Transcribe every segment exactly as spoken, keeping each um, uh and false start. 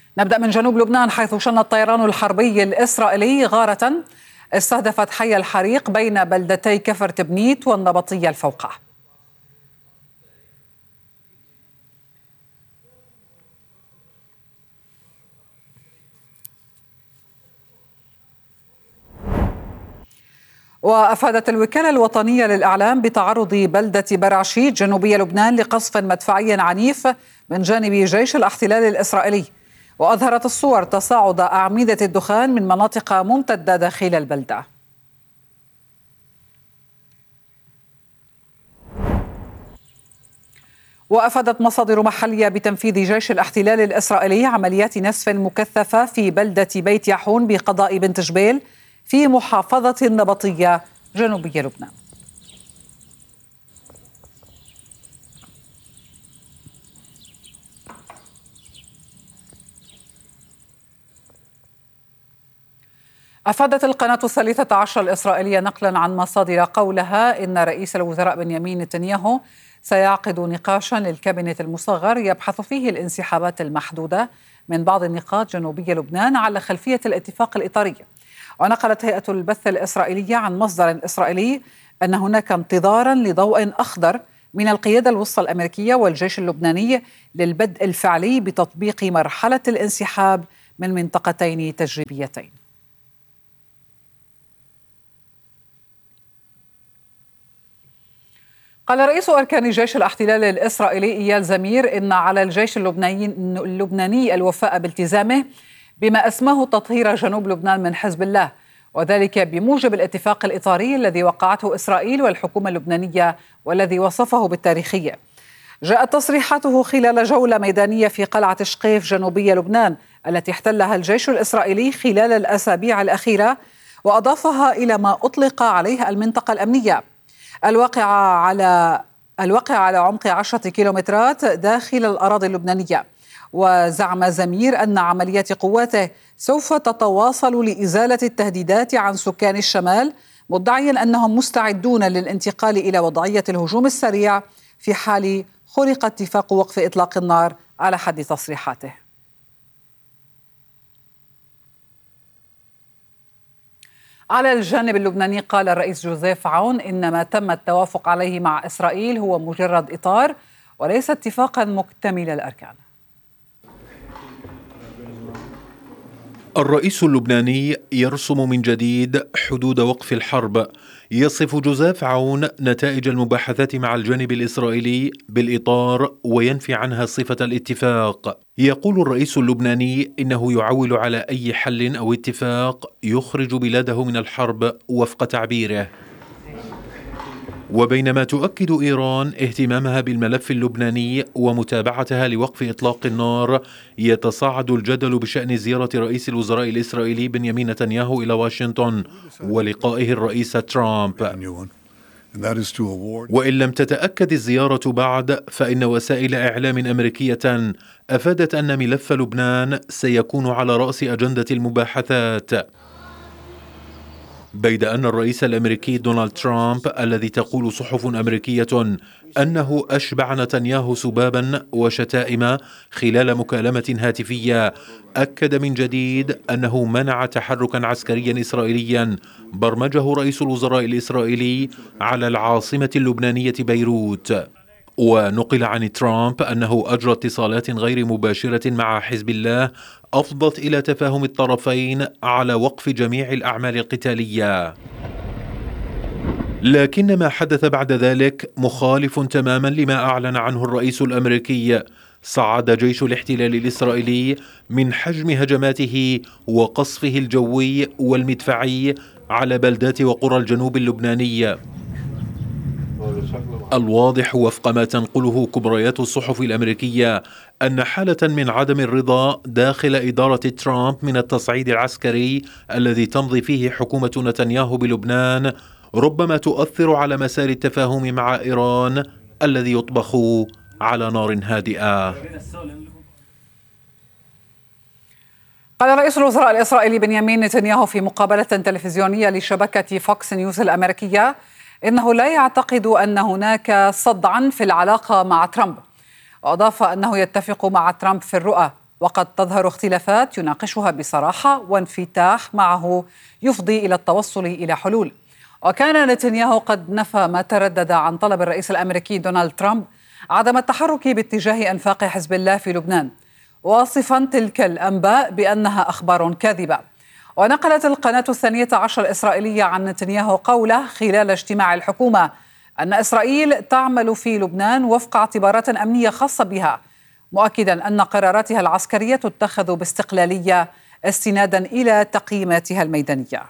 نبدأ من جنوب لبنان، حيث شن الطيران الحربي الإسرائيلي غارة استهدفت حي الحريق بين بلدتي كفر تبنيت والنبطية الفوقع. وأفادت الوكالة الوطنية للإعلام بتعرض بلدة برعشيت جنوبي لبنان لقصف مدفعي عنيف من جانب جيش الاحتلال الإسرائيلي، وأظهرت الصور تصاعد أعمدة الدخان من مناطق ممتدة داخل البلدة. وأفادت مصادر محلية بتنفيذ جيش الاحتلال الإسرائيلي عمليات نسف مكثفة في بلدة بيت يحون بقضاء بنت جبيل في محافظة النبطية جنوبي لبنان. أفادت القناة الثالثة عشر الإسرائيلية نقلا عن مصادر قولها إن رئيس الوزراء بنيامين نتنياهو سيعقد نقاشا للكابينة المصغر يبحث فيه الانسحابات المحدودة من بعض النقاط جنوبي لبنان على خلفية الاتفاق الإطاري. ونقلت هيئة البث الإسرائيلية عن مصدر إسرائيلي أن هناك انتظارا لضوء أخضر من القيادة الوسطى الأمريكية والجيش اللبناني للبدء الفعلي بتطبيق مرحلة الانسحاب من منطقتين تجريبيتين. قال رئيس أركان جيش الاحتلال الإسرائيلي إيال زمير إن على الجيش اللبناني, اللبناني الوفاء بالتزامه بما أسماه تطهير جنوب لبنان من حزب الله، وذلك بموجب الاتفاق الإطاري الذي وقعته إسرائيل والحكومة اللبنانية والذي وصفه بالتاريخية. جاءت تصريحاته خلال جولة ميدانية في قلعة شقيف جنوبية لبنان التي احتلها الجيش الإسرائيلي خلال الأسابيع الأخيرة، وأضافها إلى ما أطلق عليه المنطقة الأمنية الواقعة على الواقع على عمق عشرة كيلومترات داخل الأراضي اللبنانية. وزعم زمير أن عمليات قواته سوف تتواصل لإزالة التهديدات عن سكان الشمال، مدعيا أنهم مستعدون للانتقال إلى وضعية الهجوم السريع في حال خلق اتفاق وقف إطلاق النار على حد تصريحاته. على الجانب اللبناني قال الرئيس جوزيف عون إن ما تم التوافق عليه مع إسرائيل هو مجرد إطار وليس اتفاقا مكتمل الأركان. الرئيس اللبناني يرسم من جديد حدود وقف الحرب. يصف جوزيف عون نتائج المباحثات مع الجانب الإسرائيلي بالإطار وينفي عنها صفة الاتفاق. يقول الرئيس اللبناني إنه يعول على أي حل أو اتفاق يخرج بلاده من الحرب وفق تعبيره. وبينما تؤكد إيران اهتمامها بالملف اللبناني ومتابعتها لوقف إطلاق النار، يتصاعد الجدل بشأن زيارة رئيس الوزراء الإسرائيلي بنيامين نتنياهو إلى واشنطن ولقائه الرئيس ترامب. وإن لم تتأكد الزيارة بعد، فإن وسائل إعلام أمريكية أفادت أن ملف لبنان سيكون على رأس أجندة المباحثات، بيد أن الرئيس الأمريكي دونالد ترامب الذي تقول صحف أمريكية أنه أشبع نتنياهو سبابا وشتائم خلال مكالمة هاتفية، أكد من جديد أنه منع تحركا عسكريا إسرائيليا برمجه رئيس الوزراء الإسرائيلي على العاصمة اللبنانية بيروت. ونقل عن ترامب أنه أجرى اتصالات غير مباشرة مع حزب الله أفضت إلى تفاهم الطرفين على وقف جميع الأعمال القتالية. لكن ما حدث بعد ذلك مخالف تماما لما أعلن عنه الرئيس الأمريكي. صعد جيش الاحتلال الإسرائيلي من حجم هجماته وقصفه الجوي والمدفعي على بلدات وقرى الجنوب اللبناني. الواضح وفق ما تنقله كبريات الصحف الأمريكية أن حالة من عدم الرضا داخل إدارة ترامب من التصعيد العسكري الذي تمضي فيه حكومة نتنياهو بلبنان ربما تؤثر على مسار التفاهم مع إيران الذي يطبخ على نار هادئة. قال رئيس الوزراء الإسرائيلي بنيامين نتنياهو في مقابلة تلفزيونية لشبكة فوكس نيوز الأمريكية إنه لا يعتقد أن هناك صدعا في العلاقة مع ترامب، وأضاف أنه يتفق مع ترامب في الرؤى وقد تظهر اختلافات يناقشها بصراحة وانفتاح معه يفضي إلى التوصل إلى حلول. وكان نتنياهو قد نفى ما تردد عن طلب الرئيس الأمريكي دونالد ترامب عدم التحرك باتجاه أنفاق حزب الله في لبنان، واصفا تلك الأنباء بأنها أخبار كاذبة. ونقلت القناة الثانية عشر الإسرائيلية عن نتنياهو قوله خلال اجتماع الحكومة أن إسرائيل تعمل في لبنان وفق اعتبارات أمنية خاصة بها، مؤكدا أن قراراتها العسكرية تتخذ باستقلالية استنادا إلى تقييماتها الميدانية.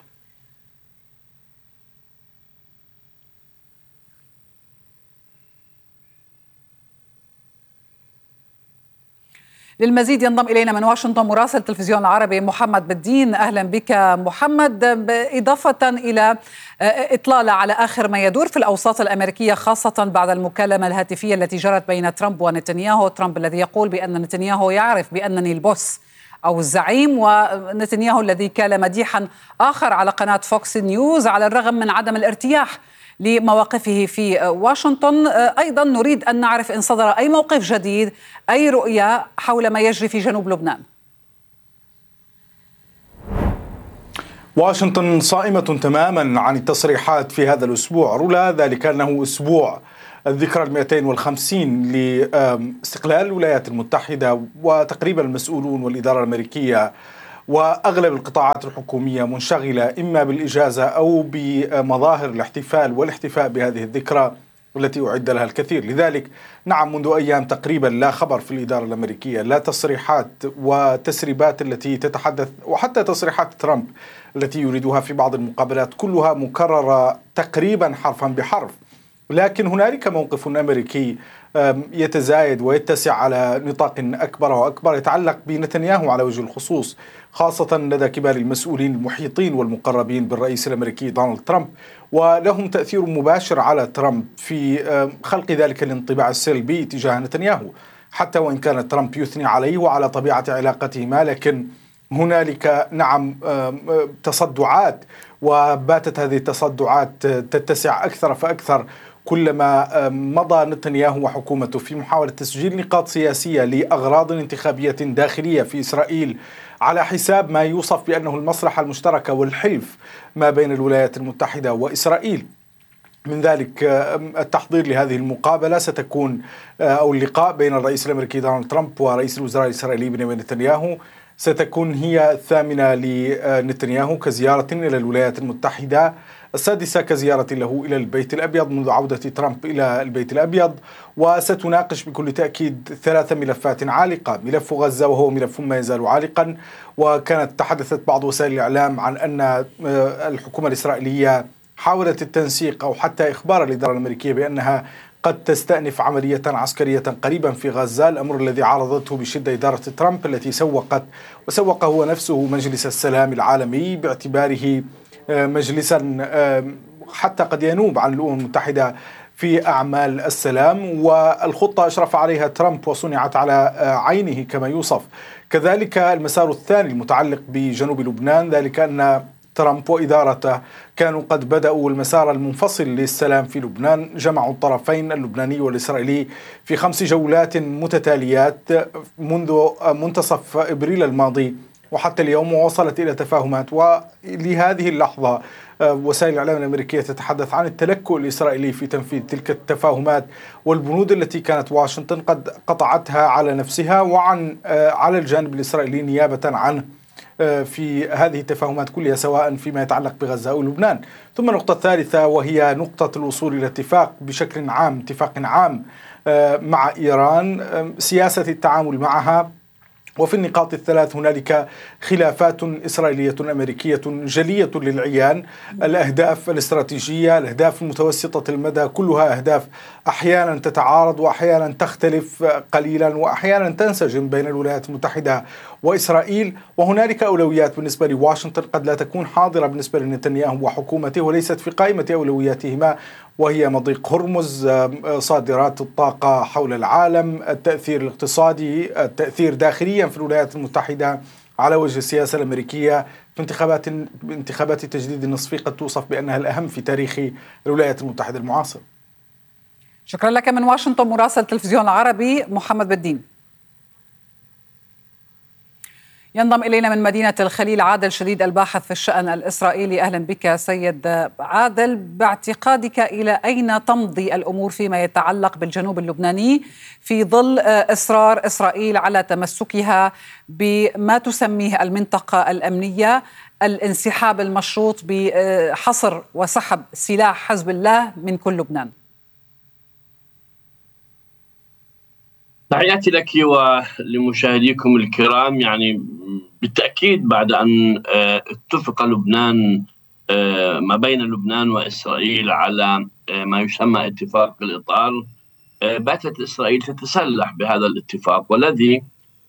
للمزيد ينضم إلينا من واشنطن مراسل التلفزيون العربي محمد بالدين. أهلا بك محمد. إضافة إلى إطلالة على آخر ما يدور في الأوساط الأمريكية خاصة بعد المكالمة الهاتفية التي جرت بين ترامب ونتنياهو، ترامب الذي يقول بأن نتنياهو يعرف بأنني البوس أو الزعيم، ونتنياهو الذي كان مديحا آخر على قناة فوكس نيوز على الرغم من عدم الارتياح لمواقفه في واشنطن. أيضا نريد أن نعرف إن صدر أي موقف جديد، أي رؤية حول ما يجري في جنوب لبنان. واشنطن صائمة تماما عن التصريحات في هذا الأسبوع، رولا ذلك أنه أسبوع الذكرى المئتين والخمسين لاستقلال الولايات المتحدة، وتقريبا المسؤولون والإدارة الأمريكية وأغلب القطاعات الحكومية منشغلة إما بالإجازة أو بمظاهر الاحتفال والاحتفاء بهذه الذكرى التي أعد لها الكثير. لذلك نعم، منذ أيام تقريبا لا خبر في الإدارة الأمريكية، لا تصريحات وتسريبات التي تتحدث، وحتى تصريحات ترامب التي يريدها في بعض المقابلات كلها مكررة تقريبا حرفا بحرف. لكن هنالك موقف أمريكي يتزايد ويتسع على نطاق أكبر وأكبر يتعلق بنتنياهو على وجه الخصوص، خاصة لدى كبار المسؤولين المحيطين والمقربين بالرئيس الأمريكي دونالد ترامب، ولهم تأثير مباشر على ترامب في خلق ذلك الانطباع السلبي تجاه نتنياهو، حتى وإن كان ترامب يثني عليه وعلى طبيعة علاقتهما. لكن هنالك نعم تصدعات، وباتت هذه التصدعات تتسع أكثر فأكثر كلما مضى نتنياهو وحكومته في محاولة تسجيل نقاط سياسية لأغراض انتخابية داخلية في إسرائيل على حساب ما يوصف بأنه المصلحة المشتركة والحلف ما بين الولايات المتحدة وإسرائيل. من ذلك التحضير لهذه المقابلة ستكون أو اللقاء بين الرئيس الأمريكي دونالد ترامب ورئيس الوزراء الإسرائيلي بنيامين نتنياهو ستكون هي الثامنة لنتنياهو كزيارة إلى الولايات المتحدة، السادسة كزيارة له إلى البيت الأبيض منذ عودة ترامب إلى البيت الأبيض. وستناقش بكل تأكيد ثلاث ملفات عالقة: ملف غزة وهو ملف ما يزال عالقا، وكانت تحدثت بعض وسائل الإعلام عن أن الحكومة الإسرائيلية حاولت التنسيق أو حتى إخبار الإدارة الأمريكية بأنها قد تستأنف عملية عسكرية قريبا في غزة، الأمر الذي عارضته بشدة إدارة ترامب التي سوقت وسوق هو نفسه مجلس السلام العالمي باعتباره مجلسا حتى قد ينوب عن الأمم المتحدة في أعمال السلام، والخطة أشرف عليها ترامب وصنعت على عينه كما يوصف. كذلك المسار الثاني المتعلق بجنوب لبنان، ذلك أن ترامب وإدارته كانوا قد بدأوا المسار المنفصل للسلام في لبنان، جمعوا الطرفين اللبناني والإسرائيلي في خمس جولات متتاليات منذ منتصف إبريل الماضي وحتى اليوم، ووصلت إلى تفاهمات. ولهذه اللحظة وسائل الإعلام الأمريكية تتحدث عن التلكؤ الإسرائيلي في تنفيذ تلك التفاهمات والبنود التي كانت واشنطن قد قطعتها على نفسها وعن على الجانب الإسرائيلي نيابة عنه في هذه التفاهمات كلها، سواء فيما يتعلق بغزة أو لبنان. ثم النقطة الثالثة وهي نقطة الوصول إلى اتفاق بشكل عام، اتفاق عام مع إيران، سياسة التعامل معها. وفي النقاط الثلاث هنالك خلافات إسرائيلية أمريكية جلية للعيان، الأهداف الاستراتيجية، الأهداف المتوسطة المدى، كلها أهداف أحيانا تتعارض وأحيانا تختلف قليلا وأحيانا تنسجم بين الولايات المتحدة وإسرائيل. وهنالك أولويات بالنسبة لواشنطن قد لا تكون حاضرة بالنسبة لنتنياهو وحكومته وليست في قائمة أولوياتهما، وهي مضيق هرمز، صادرات الطاقة حول العالم، التأثير الاقتصادي، التأثير داخليا في الولايات المتحدة على وجه السياسة الأمريكية في انتخابات انتخابات تجديد النصفي قد توصف بأنها الأهم في تاريخ الولايات المتحدة المعاصر. شكرا لك من واشنطن مراسل التلفزيون العربي محمد بالدين. ينضم إلينا من مدينة الخليل عادل شديد الباحث في الشأن الإسرائيلي. أهلا بك سيد عادل. باعتقادك إلى أين تمضي الأمور فيما يتعلق بالجنوب اللبناني في ظل إصرار إسرائيل على تمسكها بما تسميه المنطقة الأمنية، الانسحاب المشروط بحصر وسحب سلاح حزب الله من كل لبنان؟ تحياتي لك ولمشاهديكم الكرام. يعني بالتأكيد بعد أن اتفق لبنان ما بين لبنان وإسرائيل على ما يسمى اتفاق الإطار، باتت إسرائيل تتسلح بهذا الاتفاق، والذي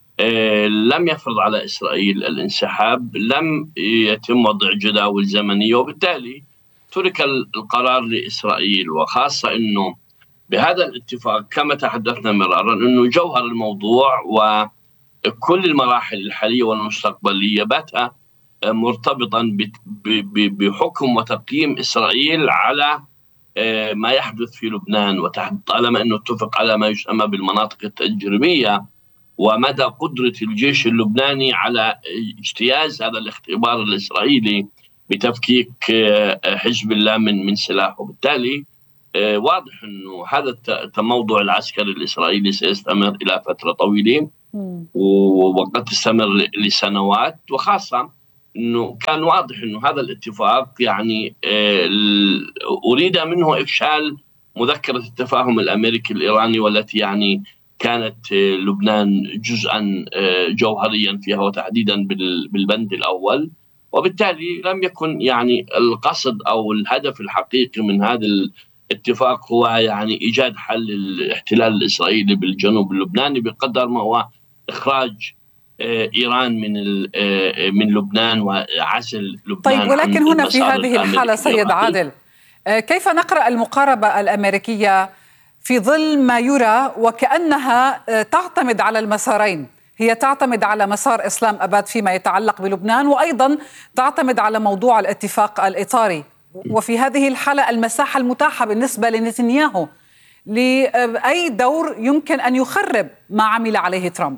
لم يفرض على إسرائيل الانسحاب، لم يتم وضع جداول زمنية، وبالتالي ترك القرار لإسرائيل. وخاصة أنه بهذا الاتفاق كما تحدثنا مرارا أنه جوهر الموضوع وكل المراحل الحالية والمستقبلية باتها مرتبطا بحكم وتقييم إسرائيل على ما يحدث في لبنان، وطالما أنه اتفق على ما يسمى بالمناطق التجريبية ومدى قدرة الجيش اللبناني على اجتياز هذا الاختبار الإسرائيلي بتفكيك حزب الله من من سلاحه. بالتالي واضح أنه هذا التموضع العسكري الإسرائيلي سيستمر إلى فترة طويلة وقد تستمر لسنوات، وخاصة أنه كان واضح أنه هذا الاتفاق يعني أريد منه إفشال مذكرة التفاهم الأمريكي الإيراني، والتي يعني كانت لبنان جزءا جوهريا فيها وتحديدا بالبند الأول. وبالتالي لم يكن يعني القصد أو الهدف الحقيقي من هذا الاتفاق هو يعني إيجاد حل الاحتلال الإسرائيلي بالجنوب اللبناني، بقدر ما هو إخراج إيران من من لبنان وعزل لبنان. طيب، ولكن هنا في هذه الحالة سيد عادل، كيف نقرأ المقاربة الأمريكية في ظل ما يرى وكأنها تعتمد على المسارين؟ هي تعتمد على مسار إسلام أباد فيما يتعلق بلبنان، وأيضا تعتمد على موضوع الاتفاق الإطاري، وفي هذه الحالة المساحة المتاحة بالنسبة لنتنياهو لأي دور يمكن أن يخرب ما عمل عليه ترامب.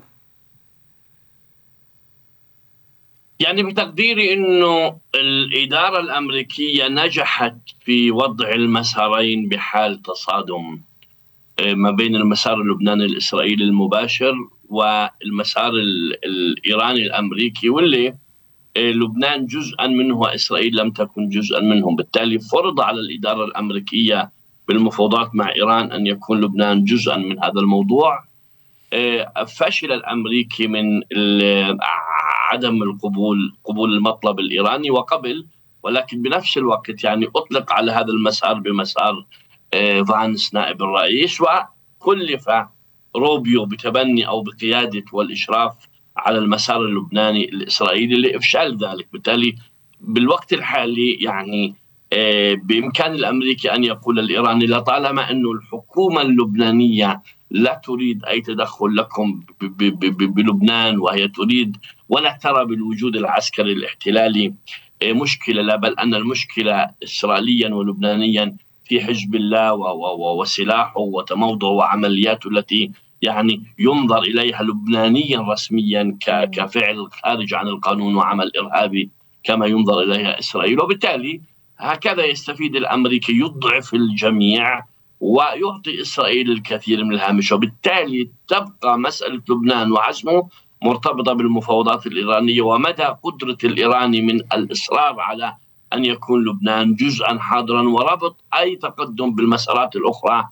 يعني بتقديري أنه الإدارة الأمريكية نجحت في وضع المسارين بحال تصادم ما بين المسار اللبناني الإسرائيلي المباشر والمسار الإيراني الأمريكي، واللي لبنان جزءا منه وإسرائيل لم تكن جزءا منهم. بالتالي فرض على الإدارة الأمريكية بالمفاوضات مع إيران أن يكون لبنان جزءا من هذا الموضوع. فشل الأمريكي من عدم القبول قبول المطلب الإيراني وقبل، ولكن بنفس الوقت يعني أطلق على هذا المسار بمسار فانس نائب الرئيس، وكلف روبيو بتبني أو بقيادة والإشراف على المسار اللبناني الإسرائيلي لإفشال ذلك. بالتالي بالوقت الحالي يعني بإمكان الأمريكي أن يقول الإيراني لطالما أن الحكومة اللبنانية لا تريد أي تدخل لكم بلبنان، وهي تريد ولا ترى بالوجود العسكري الاحتلالي مشكلة، لا بل أن المشكلة إسرائيليا ولبنانيا في حزب الله وسلاحه وتموضعه وعملياته التي يعني ينظر إليها لبنانيا رسميا كفعل خارج عن القانون وعمل إرهابي كما ينظر إليها إسرائيل. وبالتالي هكذا يستفيد الأمريكي، يضعف الجميع ويعطي إسرائيل الكثير من الهامش. وبالتالي تبقى مسألة لبنان وعزمه مرتبطة بالمفاوضات الإيرانية ومدى قدرة الإيراني من الإصرار على أن يكون لبنان جزءا حاضرا، وربط أي تقدم بالمسارات الأخرى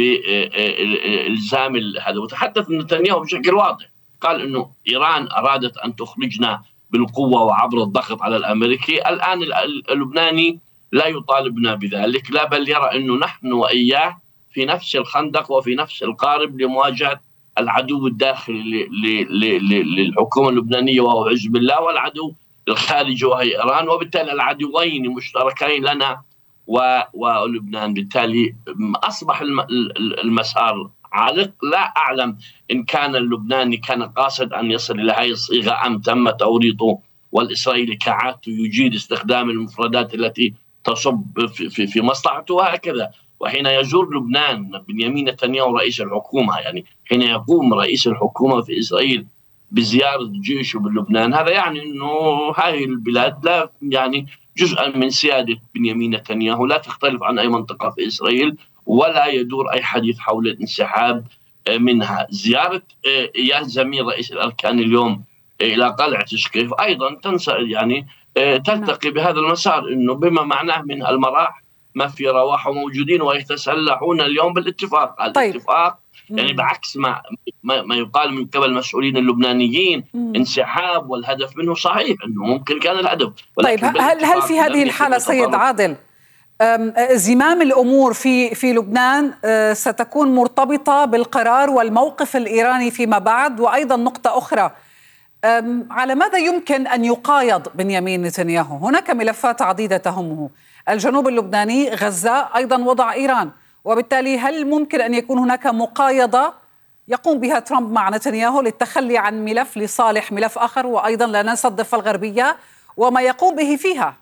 بإلزام هذا. وتحدث نتنياهو بشكل واضح، قال أنه إيران أرادت أن تخرجنا بالقوة وعبر الضغط على الأمريكي، الآن اللبناني لا يطالبنا بذلك، لا بل يرى أنه نحن وإياه في نفس الخندق وفي نفس القارب لمواجهة العدو الداخلي للحكومة اللبنانية وهو حزب الله، والعدو الخارجي وهي إيران، وبالتالي العدوين مشتركين لنا ولبنان. بالتالي أصبح المسار عالق. لا أعلم إن كان اللبناني كان قاصد أن يصل إلى هذه الصيغة أم تم توريطه، والإسرائيلي كعادته يجيد استخدام المفردات التي تصب في, في, في مصلحته وهكذا. وحين يزور لبنان بنيامين نتنياهو رئيس الحكومة، يعني حين يقوم رئيس الحكومة في إسرائيل بزيارة جيشه بلبنان، هذا يعني أنه هذه البلاد لا يعني جزءا من سيادة بنيامين نتنياهو، لا تختلف عن أي منطقة في إسرائيل، ولا يدور أي حديث حول الانسحاب منها. زيارة إيال زمير رئيس الأركان اليوم إلى قلعة شقيف أيضا تنسى يعني تلتقي بهذا المسار، أنه بما معناه من المراح ما في رواح موجودين ويتسلحون اليوم بالاتفاق. طيب. الاتفاق يعني بعكس ما ما يقال من قبل المسؤولين اللبنانيين مم. انسحاب والهدف منه صحيح أنه ممكن كان الهدف، طيب هل هل في هذه الحالة سيد عادل زمام الأمور في في لبنان ستكون مرتبطة بالقرار والموقف الإيراني فيما بعد؟ وأيضا نقطة أخرى، على ماذا يمكن أن يقايض بنيامين نتنياهو؟ هناك ملفات عديدة تهمه، الجنوب اللبناني، غزة، أيضا وضع إيران، وبالتالي هل ممكن أن يكون هناك مقايضة يقوم بها ترامب مع نتنياهو للتخلي عن ملف لصالح ملف آخر، وأيضا لا ننسى الضفة الغربية وما يقوم به فيها؟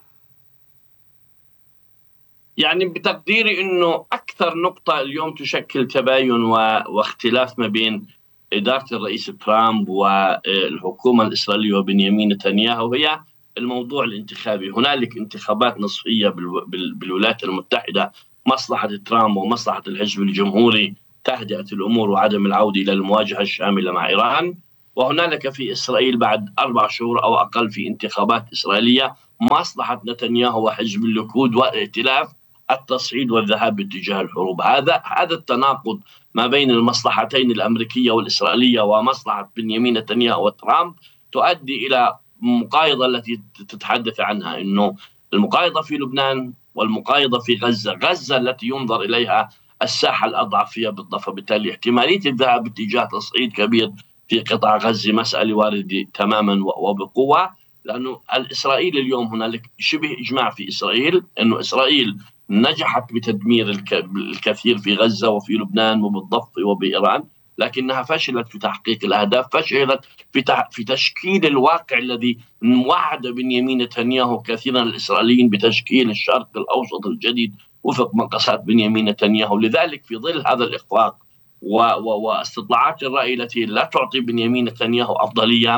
يعني بتقديري أنه أكثر نقطة اليوم تشكل تباين واختلاف ما بين إدارة الرئيس ترامب والحكومة الإسرائيلية وبنيامين نتنياهو هي الموضوع الانتخابي. هنالك انتخابات نصفية بالولايات المتحدة، مصلحة ترامب ومصلحة الحزب الجمهوري تهدئة الأمور وعدم العودة إلى المواجهة الشاملة مع إيران. وهنالك في إسرائيل بعد أربع شهور أو أقل في انتخابات إسرائيلية مصلحة نتنياهو وحزب الليكود والائتلاف التصعيد والذهاب باتجاه الحروب. هذا هذا التناقض ما بين المصلحتين الأمريكية والإسرائيلية ومصلحة بنيامين نتنياهو وترامب تؤدي إلى مقايضة التي تتحدث عنها، إنه المقايضة في لبنان والمقايضة في غزة، غزة التي ينظر إليها الساحة الأضعف فيها بالضفة، بالتالي احتمالية الذهاب باتجاه تصعيد كبير في قطاع غزة مسألة واردة تماما وبقوة، لأنه الإسرائيل اليوم هنالك شبه إجماع في إسرائيل أنه إسرائيل نجحت بتدمير الكثير في غزة وفي لبنان وبالضفة وبإيران، لكنها فشلت في تحقيق الأهداف، فشلت في في تشكيل الواقع الذي وعد بنيامين نتنياهو كثيرا الإسرائيليين بتشكيل الشرق الأوسط الجديد وفق مقاسات بنيامين نتنياهو. لذلك في ظل هذا الإخفاق واستطلاعات الرأي التي لا تعطي بنيامين نتنياهو أفضلية،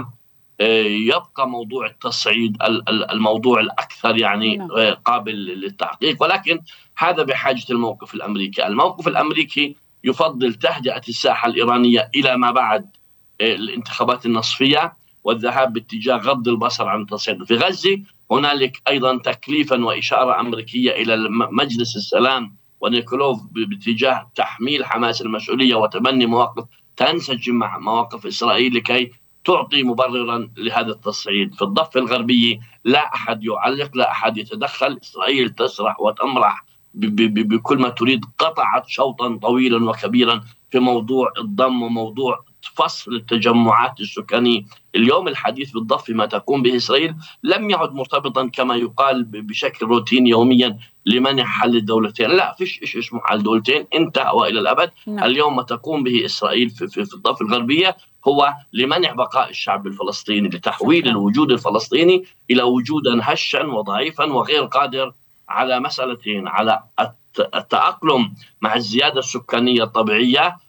يبقى موضوع التصعيد الموضوع الأكثر يعني قابل للتحقيق، ولكن هذا بحاجة الموقف الأمريكي. الموقف الأمريكي يفضل تهدئة الساحة الإيرانية إلى ما بعد الانتخابات النصفية والذهاب باتجاه غض البصر عن التصعيد في غزة. هنالك أيضا تكليفا وإشارة أمريكية إلى مجلس السلام ونيكولوف باتجاه تحميل حماس المسؤولية وتبني مواقف تنسجم مع مواقف إسرائيل لكي تعطي مبررا لهذا التصعيد. في الضفة الغربية لا أحد يعلق، لا أحد يتدخل، إسرائيل تسرح وتمرح بكل ما تريد. قطعت شوطا طويلا وكبيرا في موضوع الضم وموضوع فصل التجمعات السكانية. اليوم الحديث بالضفة ما تقوم به إسرائيل لم يعد مرتبطا كما يقال بشكل روتيني يوميا لمنع حل الدولتين، لا فيش إيش اسمه حل دولتين، انتهى وإلى الأبد. نعم. اليوم ما تقوم به إسرائيل في, في, في الضفة الغربية هو لمنع بقاء الشعب الفلسطيني، لتحويل شكرا. الوجود الفلسطيني إلى وجودا هشا وضعيفا وغير قادر على مسألتين، على التأقلم مع الزيادة السكانية الطبيعية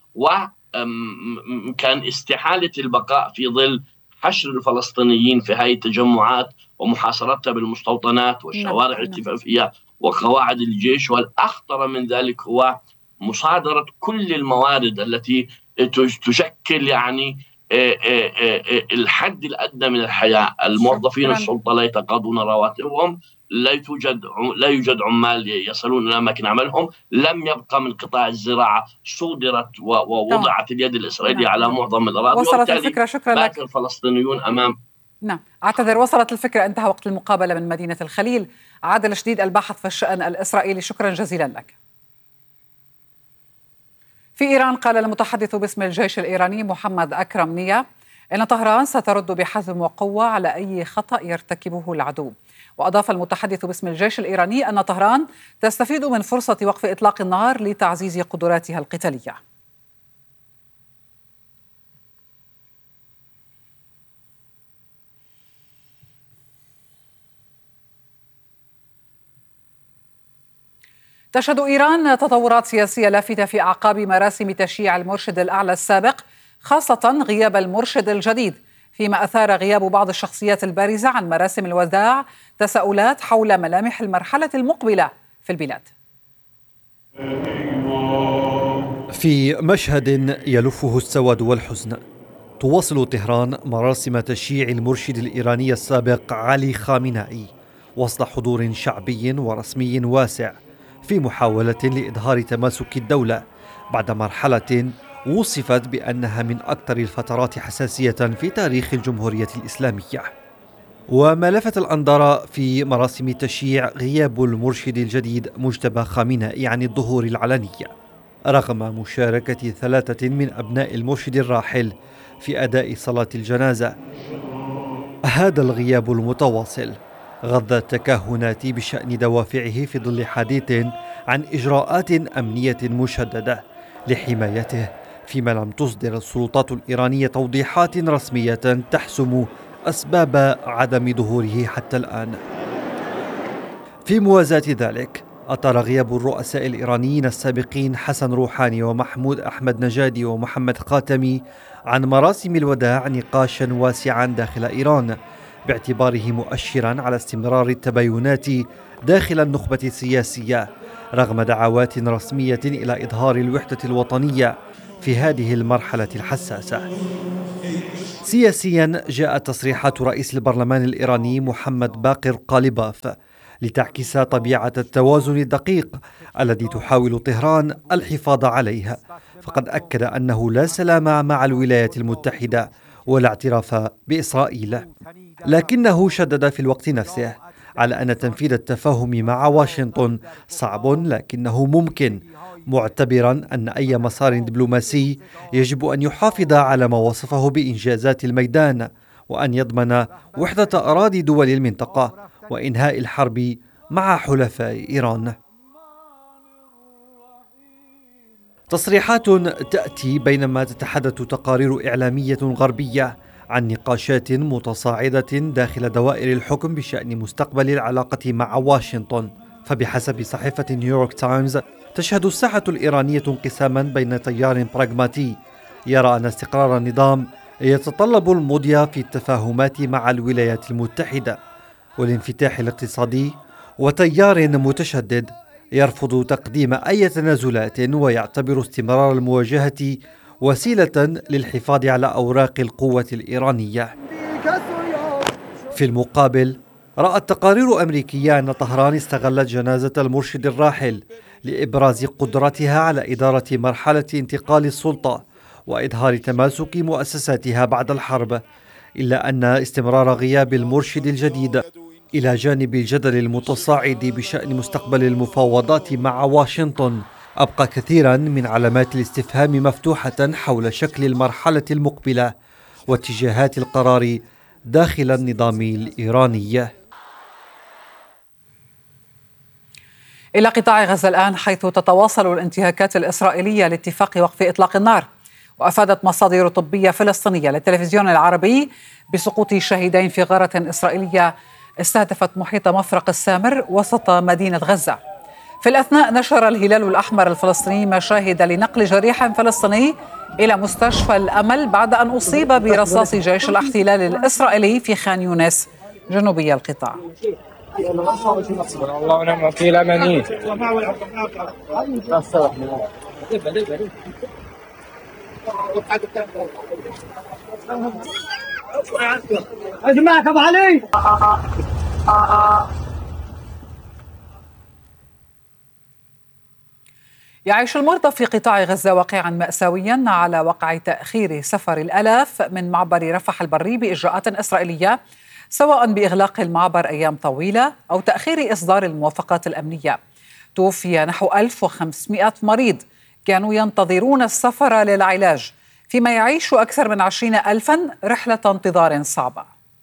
وكان استحالة البقاء في ظل حشر الفلسطينيين في هذه التجمعات ومحاصرتها بالمستوطنات والشوارع التفافية وقواعد الجيش. والأخطر من ذلك هو مصادرة كل الموارد التي تشكل يعني الحد الأدنى من الحياة. الموظفين السلطة لا يتقاضون رواتبهم، لا توجد لا يوجد عمال يصلون إلى أماكن عملهم، لم يبقى من قطاع الزراعة، صودرت ووضعت اليد الإسرائيلية نعم. على معظم الأراضي. وصلت الفكرة، شكرا لك. الفلسطينيون أمام نعم أعتذر، وصلت الفكرة. انتهى وقت المقابلة من مدينة الخليل. عادل شديد الباحث في الشأن الإسرائيلي، شكرا جزيلا لك. في إيران قال المتحدث باسم الجيش الإيراني محمد أكرم نية إن طهران سترد بحزم وقوة على أي خطأ يرتكبه العدو. وأضاف المتحدث باسم الجيش الإيراني أن طهران تستفيد من فرصة وقف إطلاق النار لتعزيز قدراتها القتالية. تشهد إيران تطورات سياسية لافتة في أعقاب مراسم تشييع المرشد الأعلى السابق، خاصة غياب المرشد الجديد فيما أثار غياب بعض الشخصيات البارزة عن مراسم الوداع تساؤلات حول ملامح المرحلة المقبلة في البلاد. في مشهد يلفه السواد والحزن، تواصل طهران مراسم تشييع المرشد الإيراني السابق علي خامنائي وسط حضور شعبي ورسمي واسع في محاولة لإظهار تماسك الدولة بعد مرحلة وصفت بأنها من أكثر الفترات حساسية في تاريخ الجمهورية الإسلامية. وما لفت الأنظار في مراسم التشييع غياب المرشد الجديد مجتبى خامنائي عن الظهور العلني رغم مشاركة ثلاثة من أبناء المرشد الراحل في أداء صلاة الجنازة. هذا الغياب المتواصل غض التكهنات بشأن دوافعه في ظل حديث عن إجراءات أمنية مشددة لحمايته، فيما لم تصدر السلطات الإيرانية توضيحات رسمية تحسم أسباب عدم ظهوره حتى الآن. في موازاة ذلك، أطال غياب الرؤساء الإيرانيين السابقين حسن روحاني ومحمود أحمد نجادي ومحمد خاتمي عن مراسم الوداع نقاشا واسعا داخل إيران، باعتباره مؤشرا على استمرار التباينات داخل النخبة السياسية رغم دعوات رسمية إلى إظهار الوحدة الوطنية في هذه المرحلة الحساسة. سياسيا، جاءت تصريحات رئيس البرلمان الإيراني محمد باقر قالباف لتعكس طبيعة التوازن الدقيق الذي تحاول طهران الحفاظ عليه، فقد أكد أنه لا سلام مع الولايات المتحدة ولا اعتراف بإسرائيل، لكنه شدد في الوقت نفسه على أن تنفيذ التفاهم مع واشنطن صعب لكنه ممكن، معتبرا أن أي مسار دبلوماسي يجب أن يحافظ على ما وصفه بإنجازات الميدان وأن يضمن وحدة أراضي دول المنطقة وإنهاء الحرب مع حلفاء إيران. تصريحات تأتي بينما تتحدث تقارير إعلامية غربية عن نقاشات متصاعدة داخل دوائر الحكم بشأن مستقبل العلاقة مع واشنطن. فبحسب صحيفة نيويورك تايمز، تشهد الساحة الإيرانية انقساما بين تيار براغماتي يرى أن استقرار النظام يتطلب المضي في التفاهمات مع الولايات المتحدة والانفتاح الاقتصادي، وتيار متشدد يرفض تقديم أي تنازلات ويعتبر استمرار المواجهة وسيلة للحفاظ على أوراق القوة الإيرانية. في المقابل، رأت تقارير أمريكية أن طهران استغلت جنازة المرشد الراحل لإبراز قدرتها على إدارة مرحلة انتقال السلطة وإظهار تماسك مؤسساتها بعد الحرب، إلا أن استمرار غياب المرشد الجديد إلى جانب الجدل المتصاعد بشأن مستقبل المفاوضات مع واشنطن أبقى كثيرا من علامات الاستفهام مفتوحة حول شكل المرحلة المقبلة واتجاهات القرار داخل النظام الإيراني. إلى قطاع غزة الآن، حيث تتواصل الانتهاكات الإسرائيلية لاتفاق وقف إطلاق النار. وأفادت مصادر طبية فلسطينية للتلفزيون العربي بسقوط شهيدين في غارة إسرائيلية استهدفت محيط مفرق السامر وسط مدينة غزة. في الأثناء، نشر الهلال الأحمر الفلسطيني مشاهد لنقل جريح فلسطيني إلى مستشفى الأمل بعد أن أصيب برصاص جيش الاحتلال الإسرائيلي في خان يونس جنوبي القطاع. يعيش المرضى في قطاع غزة واقعا مأساويا على وقع تأخير سفر الآلاف من معبر رفح البري بإجراءات إسرائيلية، سواء بإغلاق المعبر أيام طويلة أو تأخير إصدار الموافقات الأمنية. توفي نحو ألف وخمسمائة مريض كانوا ينتظرون السفر للعلاج، فيما يعيش أكثر من عشرين ألفا رحلة انتظار صعبة.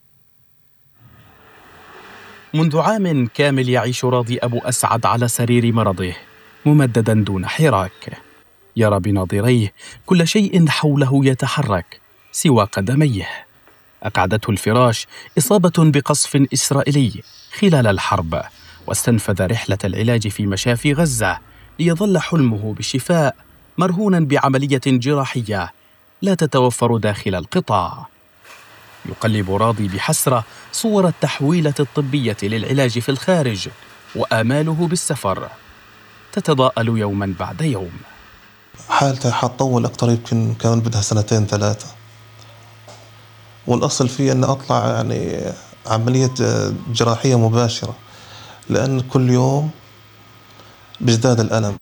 منذ عام كامل يعيش راضي أبو أسعد على سرير مرضه ممددا دون حراك، يرى بناظريه كل شيء حوله يتحرك سوى قدميه. أقعدته الفراش إصابة بقصف إسرائيلي خلال الحرب، واستنفذ رحلة العلاج في مشافي غزة ليظل حلمه بالشفاء مرهونا بعملية جراحية لا تتوفر داخل القطاع. يقلب راضي بحسرة صور التحويلة الطبية للعلاج في الخارج، وآماله بالسفر تتضاءل يوما بعد يوم. حالتها حتطول أكتر، يمكن كمان بدها سنتين ثلاثة، والأصل فيه أن أطلع يعني عملية جراحية مباشرة، لأن كل يوم بيزداد الألم.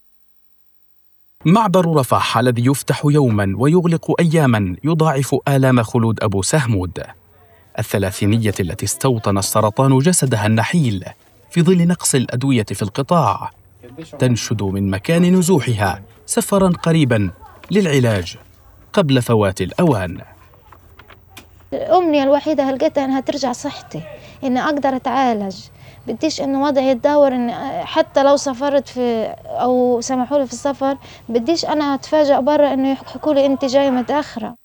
معبر رفح الذي يفتح يوما ويغلق أياما يضاعف آلام خلود أبو سهمود، الثلاثينية التي استوطن السرطان جسدها النحيل في ظل نقص الأدوية في القطاع، تنشد من مكان نزوحها سفرا قريبا للعلاج قبل فوات الأوان. الأمنية الوحيدة هلقيتها أنها ترجع صحتي، إني أقدر أتعالج. بديش إنه وضعي يتدهور، إن حتى لو سافرت في أو سمحوا لي في السفر بديش أنا أتفاجأ برا إنه يحكوا لي أنت جاي متأخرة.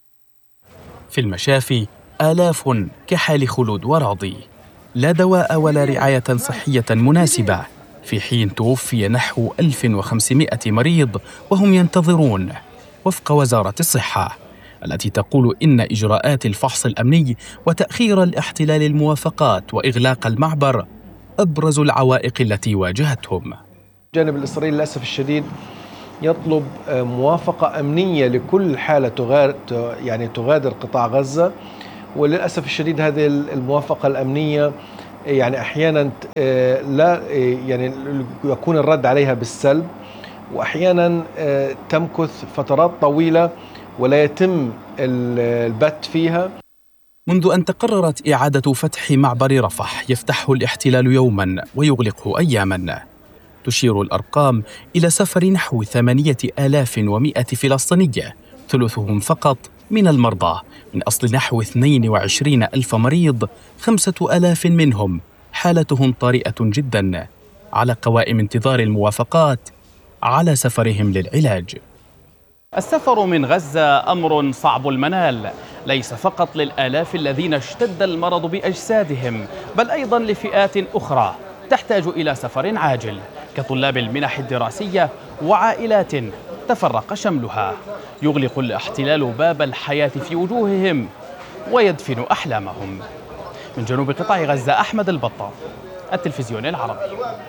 في المشافي آلاف كحال خلود وراضي، لا دواء ولا رعاية صحية مناسبة، في حين توفي نحو ألف وخمسمائة مريض وهم ينتظرون، وفق وزارة الصحة التي تقول إن إجراءات الفحص الأمني وتأخير الاحتلال الموافقات وإغلاق المعبر أبرز العوائق التي واجهتهم. الجانب الإسرائيلي للأسف الشديد يطلب موافقة أمنية لكل حالة تغادر يعني تغادر قطاع غزة، وللأسف الشديد هذه الموافقة الأمنية يعني أحيانا لا يعني يكون الرد عليها بالسلب، وأحيانا تمكث فترات طويلة ولا يتم البت فيها. منذ أن تقررت إعادة فتح معبر رفح يفتحه الاحتلال يوما ويغلقه أياما، تشير الأرقام إلى سفر نحو ثمانية آلاف ومائة فلسطيني، ثلثهم فقط من المرضى، من أصل نحو اثنين وعشرين ألف مريض، خمسة آلاف منهم حالتهم طارئة جدا، على قوائم انتظار الموافقات على سفرهم للعلاج. السفر من غزة أمر صعب المنال، ليس فقط للآلاف الذين اشتد المرض بأجسادهم، بل أيضا لفئات أخرى تحتاج إلى سفر عاجل، كطلاب المنح الدراسية وعائلات تفرق شملها. يغلق الاحتلال باب الحياة في وجوههم ويدفن أحلامهم. من جنوب قطاع غزة، أحمد البطة، التلفزيون العربي.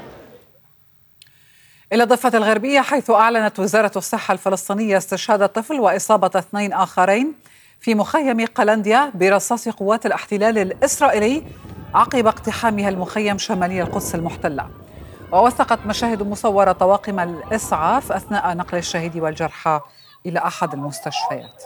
إلى الضفة الغربية، حيث أعلنت وزارة الصحة الفلسطينية استشهاد طفل وإصابة اثنين آخرين في مخيم قلنديا برصاص قوات الاحتلال الإسرائيلي عقب اقتحامها المخيم شمالي القدس المحتلة. ووثقت مشاهد مصورة طواقم الإسعاف أثناء نقل الشهيد والجرحى إلى أحد المستشفيات.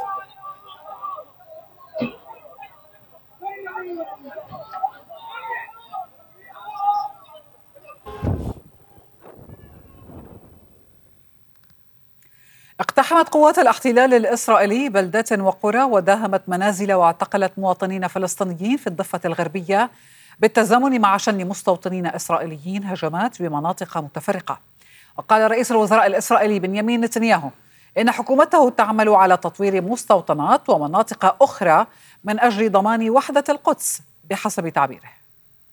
اقتحمت قوات الاحتلال الإسرائيلي بلدات وقرى وداهمت منازل واعتقلت مواطنين فلسطينيين في الضفة الغربية بالتزامن مع شن مستوطنين إسرائيليين هجمات بمناطق متفرقة. وقال رئيس الوزراء الإسرائيلي بنيامين نتنياهو إن حكومته تعمل على تطوير مستوطنات ومناطق أخرى من أجل ضمان وحدة القدس بحسب تعبيره.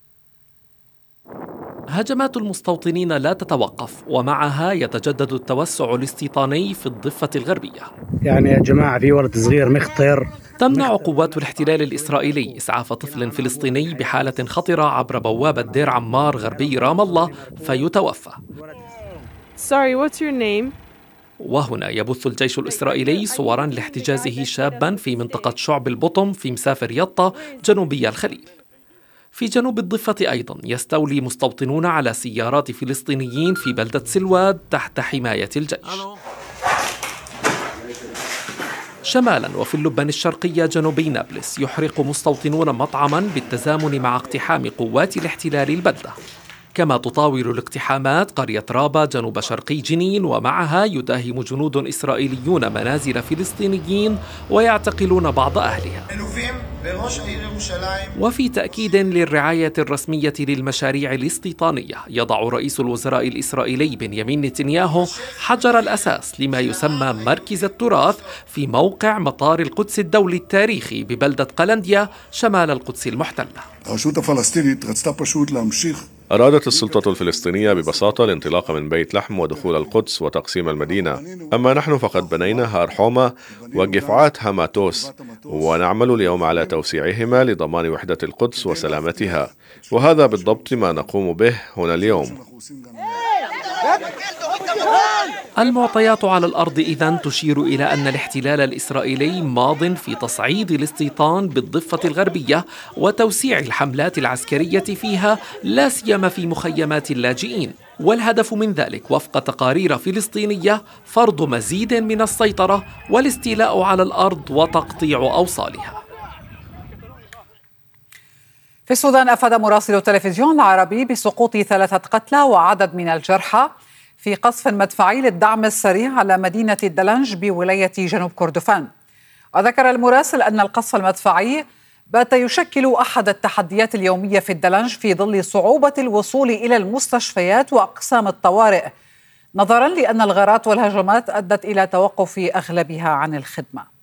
هجمات المستوطنين لا تتوقف، ومعها يتجدد التوسع الاستيطاني في الضفة الغربية. يعني يا جماعة في ولد صغير مخطر. تمنع قوات الاحتلال الإسرائيلي إسعاف طفل فلسطيني بحالة خطرة عبر بوابة دير عمار غربي رام الله فيتوفى. Sorry, what's your name? وهنا يبث الجيش الإسرائيلي صوراً لاحتجازه شاباً في منطقة شعب البطم في مسافر يطا جنوبي الخليل. في جنوب الضفة أيضاً يستولي مستوطنون على سيارات فلسطينيين في بلدة سلواد تحت حماية الجيش. شمالاً وفي اللبنان الشرقية جنوبي نابلس يحرق مستوطنون مطعماً بالتزامن مع اقتحام قوات الاحتلال البلدة. كما تطاول الاقتحامات قرية رابا جنوب شرقي جنين، ومعها يداهم جنود إسرائيليون منازل فلسطينيين ويعتقلون بعض أهلها. وفي تأكيد للرعاية الرسمية للمشاريع الاستيطانية، يضع رئيس الوزراء الإسرائيلي بنيامين نتنياهو حجر الأساس لما يسمى مركز التراث في موقع مطار القدس الدولي التاريخي ببلدة قلنديا شمال القدس المحتلة. הרשות הפלסטינית רצתה פשוט להמשיך أرادت السلطة الفلسطينية ببساطة الانطلاق من بيت لحم ودخول القدس وتقسيم المدينة، أما نحن فقد بنينا هار حومة وقفعات هاماتوس، ونعمل اليوم على توسيعهما لضمان وحدة القدس وسلامتها، وهذا بالضبط ما نقوم به هنا اليوم. المعطيات على الأرض إذن تشير إلى أن الاحتلال الإسرائيلي ماض في تصعيد الاستيطان بالضفة الغربية وتوسيع الحملات العسكرية فيها، لا سيما في مخيمات اللاجئين، والهدف من ذلك وفق تقارير فلسطينية فرض مزيد من السيطرة والاستيلاء على الأرض وتقطيع أوصالها. في السودان أفاد مراسل التلفزيون العربي بسقوط ثلاثة قتلى وعدد من الجرحى في قصف مدفعي للدعم السريع على مدينة الدلنج بولاية جنوب كردفان. وذكر المراسل أن القصف المدفعي بات يشكل أحد التحديات اليومية في الدلنج في ظل صعوبة الوصول إلى المستشفيات وأقسام الطوارئ، نظرا لأن الغارات والهجمات أدت إلى توقف أغلبها عن الخدمة.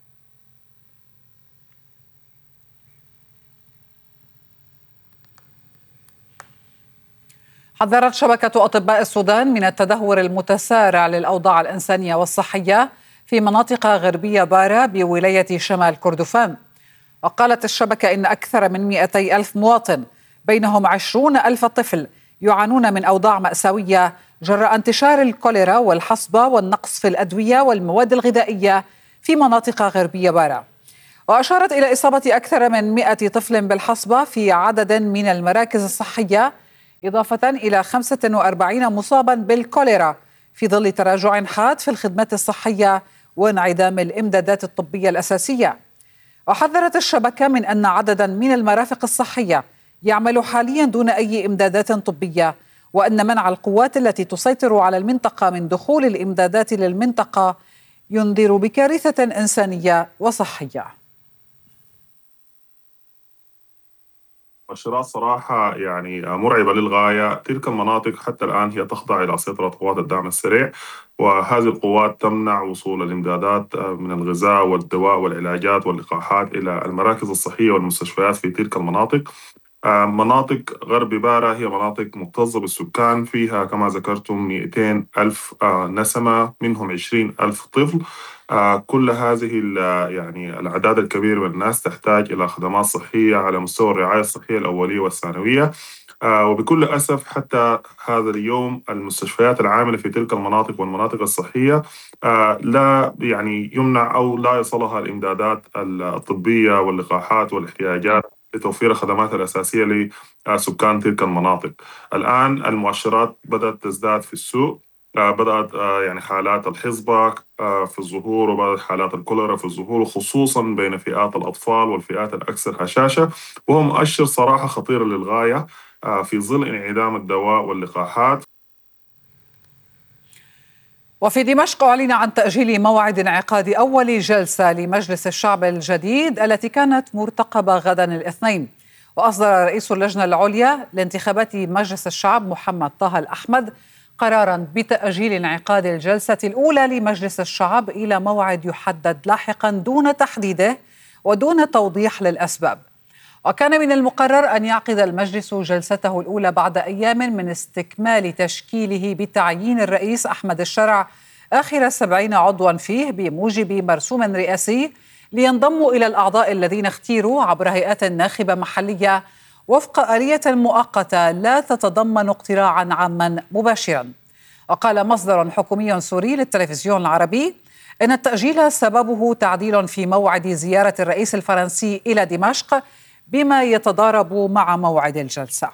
حذرت شبكة أطباء السودان من التدهور المتسارع للأوضاع الإنسانية والصحية في مناطق غربية بارا بولاية شمال كردفان. وقالت الشبكة إن أكثر من مئتي ألف مواطن بينهم عشرون ألف طفل يعانون من أوضاع مأساوية جراء انتشار الكوليرا والحصبة والنقص في الأدوية والمواد الغذائية في مناطق غربية بارا. وأشارت إلى إصابة أكثر من مئة طفل بالحصبة في عدد من المراكز الصحية، إضافة إلى خمسة وأربعين مصابا بالكوليرا في ظل تراجع حاد في الخدمات الصحية وانعدام الإمدادات الطبية الأساسية. وحذرت الشبكة من أن عددا من المرافق الصحية يعمل حاليا دون أي إمدادات طبية، وأن منع القوات التي تسيطر على المنطقة من دخول الإمدادات للمنطقة ينذر بكارثة إنسانية وصحية. مؤشرات صراحة يعني مرعبة للغاية. تلك المناطق حتى الآن هي تخضع إلى سيطرة قوات الدعم السريع، وهذه القوات تمنع وصول الإمدادات من الغذاء والدواء والعلاجات واللقاحات إلى المراكز الصحية والمستشفيات في تلك المناطق. مناطق غرب بارا هي مناطق مكتظة بالسكان، فيها كما ذكرتم مئتين ألف نسمة، منهم عشرين ألف طفل. كل هذه يعني الأعداد الكبيرة من الناس تحتاج إلى خدمات صحية على مستوى الرعاية الصحية الأولية والثانوية. وبكل أسف حتى هذا اليوم المستشفيات العاملة في تلك المناطق والمناطق الصحية لا يعني يمنع أو لا يصلها الإمدادات الطبية واللقاحات والاحتياجات لتوفير الخدمات الأساسية لسكان تلك المناطق. الآن المؤشرات بدأت تزداد في السوق، بدأت يعني حالات الحصبة في الظهور، وبدأت حالات الكوليرا في الظهور، خصوصا بين فئات الأطفال والفئات الأكثر هشاشة، وهو مؤشر صراحة خطير للغاية في ظل انعدام الدواء واللقاحات. وفي دمشق أعلن عن تأجيل موعد انعقاد أول جلسة لمجلس الشعب الجديد التي كانت مرتقبة غدا الاثنين. وأصدر رئيس اللجنة العليا لانتخابات مجلس الشعب محمد طه الأحمد قرارا بتأجيل انعقاد الجلسة الأولى لمجلس الشعب إلى موعد يحدد لاحقا دون تحديده ودون توضيح للأسباب. وكان من المقرر أن يعقد المجلس جلسته الأولى بعد أيام من استكمال تشكيله بتعيين الرئيس أحمد الشرع آخر سبعين عضوا فيه بموجب مرسوم رئاسي لينضموا إلى الأعضاء الذين اختيروا عبر هيئات ناخبة محلية وفق آلية مؤقتة لا تتضمن اقتراعا عاما مباشرا. وقال مصدر حكومي سوري للتلفزيون العربي إن التأجيل سببه تعديل في موعد زيارة الرئيس الفرنسي إلى دمشق بما يتضارب مع موعد الجلسة.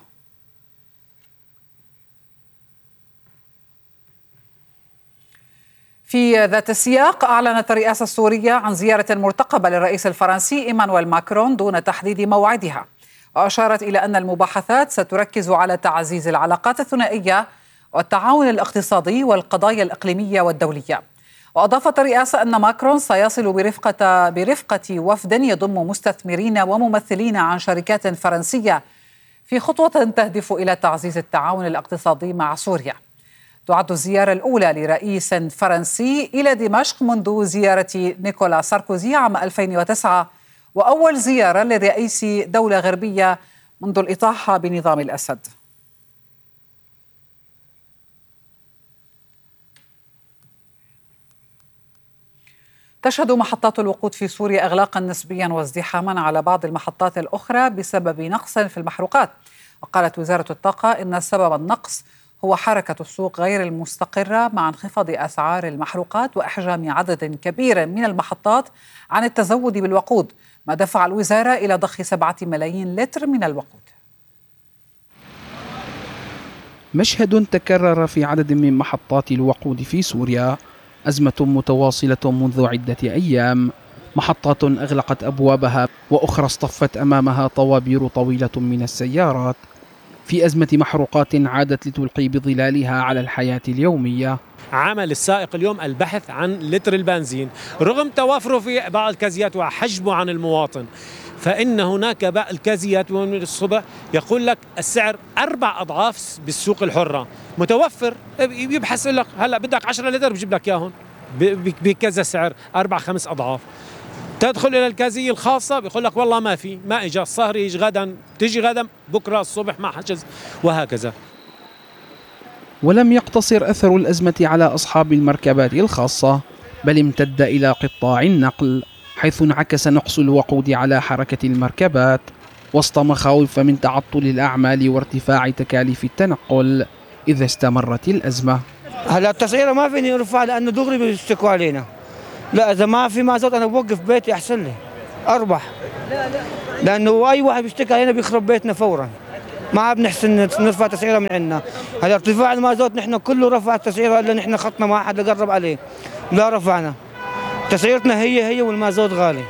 في ذات السياق أعلنت الرئاسة السورية عن زيارة مرتقبة للرئيس الفرنسي إيمانويل ماكرون دون تحديد موعدها، وأشارت إلى أن المباحثات ستركز على تعزيز العلاقات الثنائية والتعاون الاقتصادي والقضايا الإقليمية والدولية. وأضافت الرئاسة أن ماكرون سيصل برفقة, برفقة وفد يضم مستثمرين وممثلين عن شركات فرنسية في خطوة تهدف إلى تعزيز التعاون الاقتصادي مع سوريا. تعد الزيارة الأولى لرئيس فرنسي إلى دمشق منذ زيارة نيكولا ساركوزي عام ألفين وتسعة، وأول زيارة لرئيس دولة غربية منذ الإطاحة بنظام الأسد. تشهد محطات الوقود في سوريا إغلاقا نسبيا وازدحاما على بعض المحطات الأخرى بسبب نقص في المحروقات. وقالت وزارة الطاقة إن سبب النقص هو حركة السوق غير المستقرة مع انخفاض أسعار المحروقات وإحجام عدد كبير من المحطات عن التزود بالوقود، ما دفع الوزارة إلى ضخ سبعة ملايين لتر من الوقود. مشهد تكرر في عدد من محطات الوقود في سوريا، أزمة متواصلة منذ عدة أيام، محطات أغلقت أبوابها وأخرى اصطفت أمامها طوابير طويلة من السيارات، في أزمة محروقات عادت لتلقي بظلالها على الحياة اليومية. عمل السائق اليوم البحث عن لتر البنزين رغم توافره في بعض الكازيات وحجبه عن المواطن، فإن هناك بعض الكازيات من الصبح يقول لك السعر أربع أضعاف بالسوق الحرة، متوفر يبحث لك هلا بدك عشرة لتر بجيب لك ياهن بكذا سعر أربع خمس أضعاف. تدخل إلى الكازية الخاصة بيقول لك والله ما في، ما إجا الصهر، يجي غدا، تيجي غدا بكرة الصبح ما حجز، وهكذا. ولم يقتصر أثر الأزمة على أصحاب المركبات الخاصة، بل امتد إلى قطاع النقل، حيث انعكس نقص الوقود على حركة المركبات وسط مخاوف من تعطل الأعمال وارتفاع تكاليف التنقل إذا استمرت الأزمة. هلا التسعيرة ما فيني أرفع لأنه دغري بيشتكوا علينا. لا إذا ما في مازوت أنا بوقف بيتي أحسن لي أربح، لأنه أي واحد بيشتكي علينا بيخرب بيتنا فورا. ما بنحسن نرفع تسعيرة من عندنا. هلا ارتفاع المازوت نحن كله رفع التسعيرة إلا نحن خطنا ما حد قرب عليه، لا رفعنا. تسعيرتنا هي هي والمازوت غالي.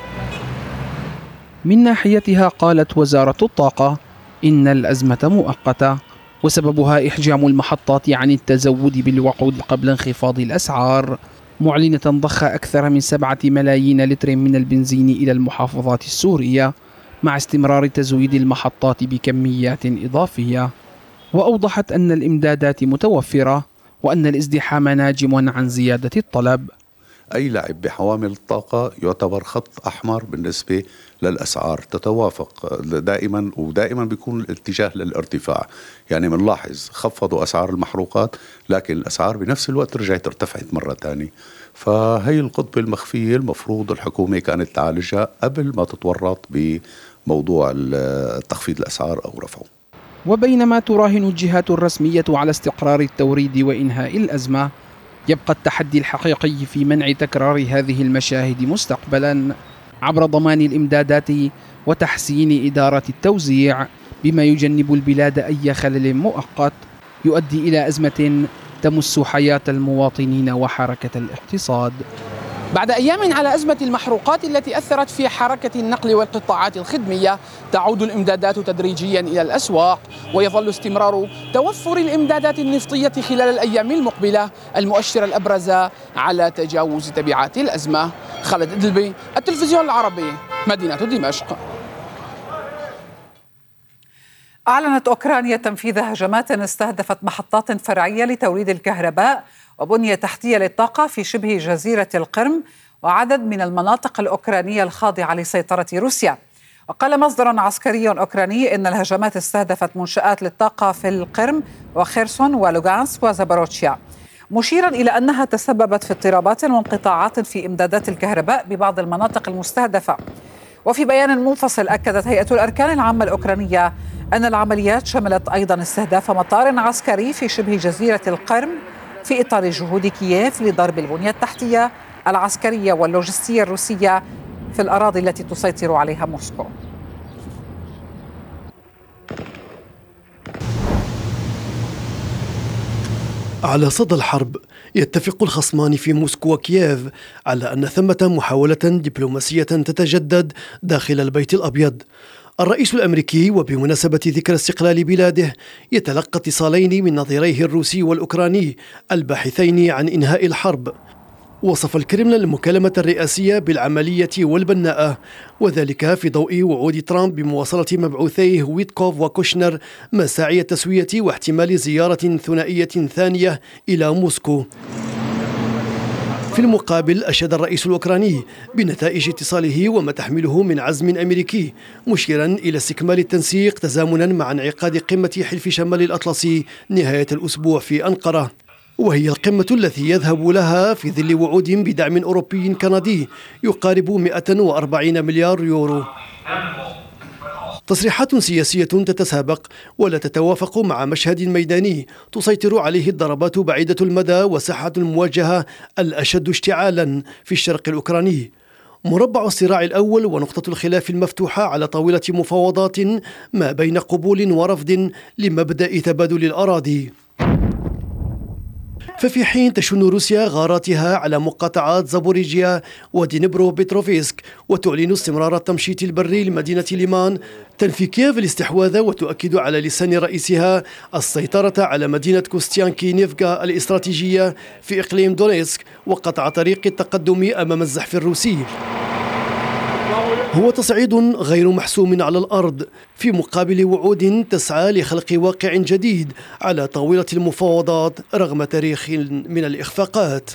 من ناحيتها قالت وزارة الطاقة إن الأزمة مؤقتة وسببها إحجام المحطات عن التزود بالوقود قبل انخفاض الأسعار، معلنة ضخ أكثر من سبعة ملايين لتر من البنزين إلى المحافظات السورية مع استمرار تزويد المحطات بكميات إضافية. وأوضحت أن الإمدادات متوفرة وأن الازدحام ناجم عن زيادة الطلب. أي لعب بحوامل الطاقة يعتبر خط أحمر بالنسبة للأسعار، تتوافق دائما ودائما بيكون الاتجاه للارتفاع. يعني بنلاحظ خفضوا أسعار المحروقات لكن الأسعار بنفس الوقت رجعت ارتفعت مرة تانية. فهي القطبة المخفية المفروض الحكومة كانت تعالجها قبل ما تتورط بموضوع تخفيض الأسعار أو رفعه. وبينما تراهن الجهات الرسمية على استقرار التوريد وإنهاء الأزمة، يبقى التحدي الحقيقي في منع تكرار هذه المشاهد مستقبلا عبر ضمان الإمدادات وتحسين إدارة التوزيع، بما يجنب البلاد أي خلل مؤقت يؤدي إلى أزمة تمس حياة المواطنين وحركة الاقتصاد. بعد أيام على أزمة المحروقات التي أثرت في حركة النقل والقطاعات الخدمية، تعود الإمدادات تدريجيا إلى الأسواق، ويظل استمرار توفر الإمدادات النفطية خلال الأيام المقبلة المؤشر الأبرز على تجاوز تبعات الأزمة. خالد إدلبي، التلفزيون العربي، مدينة دمشق. أعلنت أوكرانيا تنفيذ هجمات استهدفت محطات فرعية لتوليد الكهرباء وبنية تحتية للطاقة في شبه جزيرة القرم وعدد من المناطق الأوكرانية الخاضعة لسيطرة روسيا. وقال مصدر عسكري أوكراني إن الهجمات استهدفت منشآت للطاقة في القرم وخيرسون ولوغانسك وزاباروتشيا، مشيرا إلى أنها تسببت في اضطرابات وانقطاعات في إمدادات الكهرباء ببعض المناطق المستهدفة. وفي بيان منفصل أكدت هيئة الأركان العامة الأوكرانية أن العمليات شملت أيضا استهداف مطار عسكري في شبه جزيرة القرم في إطار جهود كييف لضرب البنية التحتية العسكرية واللوجستية الروسية في الأراضي التي تسيطر عليها موسكو. على صدى الحرب يتفق الخصمان في موسكو وكييف على أن ثمة محاولة دبلوماسية تتجدد داخل البيت الأبيض. الرئيس الأمريكي وبمناسبة ذكرى استقلال بلاده يتلقى اتصالين من نظيريه الروسي والأوكراني الباحثين عن إنهاء الحرب. وصف الكرملين المكالمة الرئاسية بالعملية والبناءة، وذلك في ضوء وعود ترامب بمواصلة مبعوثيه ويتكوف وكوشنر مساعي التسوية واحتمال زيارة ثنائية ثانية إلى موسكو. في المقابل أشاد الرئيس الأوكراني بنتائج اتصاله وما تحمله من عزم أمريكي، مشيرا إلى استكمال التنسيق تزامنا مع انعقاد قمة حلف شمال الأطلسي نهاية الأسبوع في أنقرة. وهي القمة التي يذهب لها في ظل وعود بدعم أوروبي كندي يقارب مئة وأربعين مليار يورو. تصريحات سياسية تتسابق ولا تتوافق مع مشهد ميداني تسيطر عليه الضربات بعيدة المدى وساحة المواجهة الأشد اشتعالا في الشرق الأوكراني. مربع الصراع الأول ونقطة الخلاف المفتوحة على طاولة مفاوضات ما بين قبول ورفض لمبدأ تبادل الأراضي. ففي حين تشن روسيا غاراتها على مقاطعات زابوريجيا ودينبرو بيتروفيسك وتعلن استمرار التمشيط البري لمدينة ليمان، تنفي كييف الاستحواذ وتؤكد على لسان رئيسها السيطرة على مدينة كوستيانكي نيفغا الاستراتيجية في إقليم دونيتسك وقطع طريق التقدم أمام الزحف الروسي. هو تصعيد غير محسوم على الأرض في مقابل وعود تسعى لخلق واقع جديد على طاولة المفاوضات رغم تاريخ من الإخفاقات.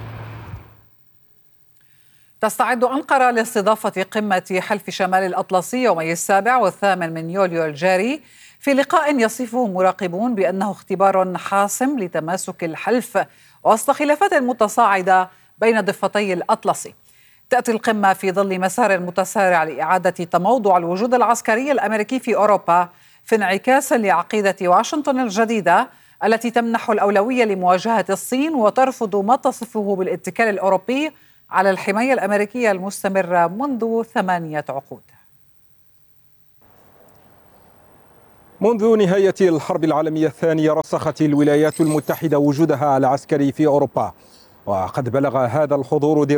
تستعد أنقرة لاستضافة قمة حلف شمال الأطلسي يومي السابع والثامن من يوليو الجاري في لقاء يصفه مراقبون بأنه اختبار حاسم لتماسك الحلف وسط خلافات متصاعدة بين ضفتي الأطلسي. تأتي القمة في ظل مسار متسارع لإعادة تموضع الوجود العسكري الأمريكي في أوروبا في انعكاس لعقيدة واشنطن الجديدة التي تمنح الأولوية لمواجهة الصين وترفض ما تصفه بالاتكال الأوروبي على الحماية الأمريكية المستمرة منذ ثمانية عقود. منذ نهاية الحرب العالمية الثانية رسخت الولايات المتحدة وجودها العسكري في أوروبا، وقد بلغ هذا الحضور